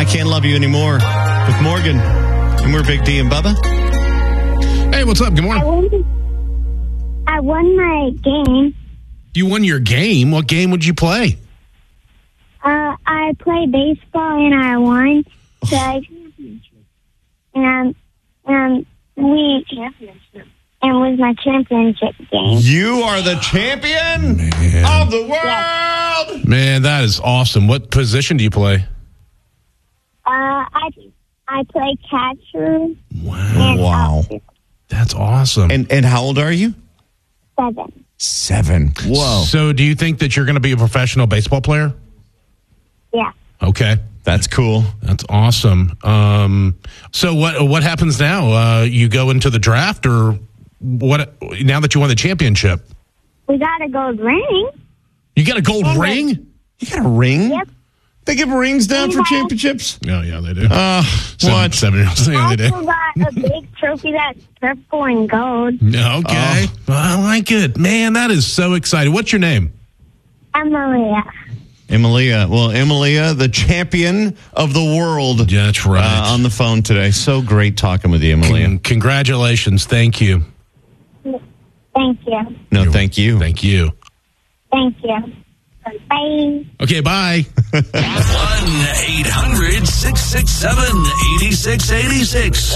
Can't Love You Anymore with Morgan. And we're Big D and Bubba. Hey, what's up? Good morning. I won my game. You won your game? What game would you play? I played baseball and I won. And was my championship game. You are the champion of the world. Man, that is awesome. What position do you play? I play catcher. Wow. That's awesome. And how old are you? 7. Whoa. So do you think that you're going to be a professional baseball player? Yeah. Okay. That's cool. That's awesome. So what happens now? You go into the draft, or what? Now that you won the championship, We got a gold ring. you got a gold ring. You got a ring? Yep. They give rings down for championships? Oh yeah, they do. What? 7-year-olds. Yeah, they do. Also got a big trophy that's purple and gold. Okay. I like it, man. That is so exciting. What's your name? Emilia. Emilia. Well, Emilia, the champion of the world. Yeah, that's right. On the phone today. So great talking with you, Emilia. Congratulations. Thank you. Thank you. No, thank you. Thank you. Thank you. Bye. Okay, bye. 1-800-667-8686.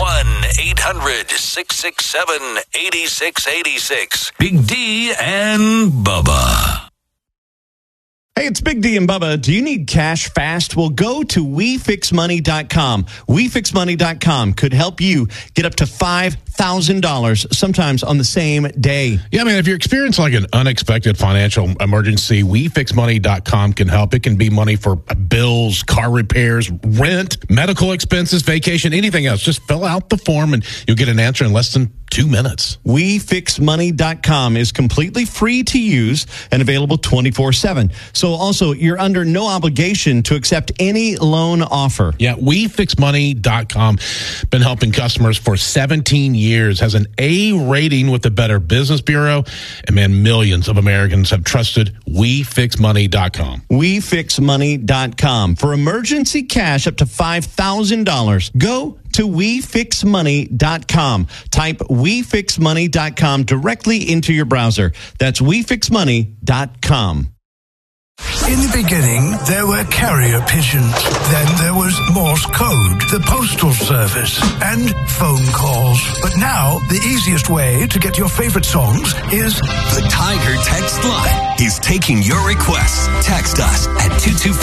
1-800-667-8686. Big D and Bubba. Hey, it's Big D and Bubba. Do you need cash fast? Well, go to WeFixMoney.com. WeFixMoney.com could help you get up to $5,000 sometimes on the same day. Yeah, I mean, if you're experiencing like an unexpected financial emergency, WeFixMoney.com can help. It can be money for bills, car repairs, rent, medical expenses, vacation, anything else. Just fill out the form and you'll get an answer in less than 2 minutes. WeFixMoney.com is completely free to use and available 24/7. So also, you're under no obligation to accept any loan offer. Yeah, WeFixMoney.com. Been helping customers for 17 years. Has an A rating with the Better Business Bureau. And man, millions of Americans have trusted WeFixMoney.com. WeFixMoney.com. For emergency cash up to $5,000, go to WeFixMoney.com. Type WeFixMoney.com directly into your browser. That's WeFixMoney.com. In the beginning, there were carrier pigeons. Then there was Morse code, the postal service, and phone calls. But now, the easiest way to get your favorite songs is The Tiger text line. He's taking your requests. Text us at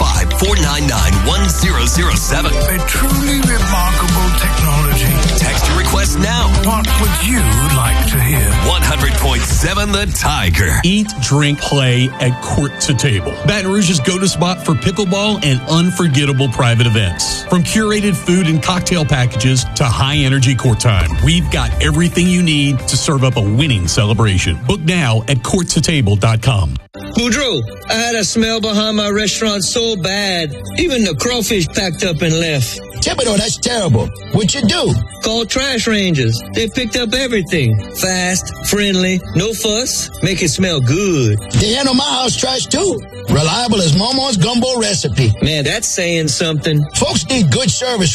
225-499-1007. a truly remarkable technology. Text your request now. What would you like to hear? 100.7 The Tiger. Eat, drink, play at Court to Table. Baton Rouge's go-to spot for pickleball and unforgettable private events. From curated food and cocktail packages to high-energy court time, we've got everything you need to serve up a winning celebration. Book now at courttotable.com. Boudreaux, I had a smell behind my restaurant so bad, even the crawfish packed up and left. Thibodeau, that's terrible. What you do? Call Trash Rangers. They picked up everything. Fast, friendly, no fuss, make it smell good. They handle my house trash too. Reliable as Momo's gumbo recipe. Man, that's saying something. Folks need good service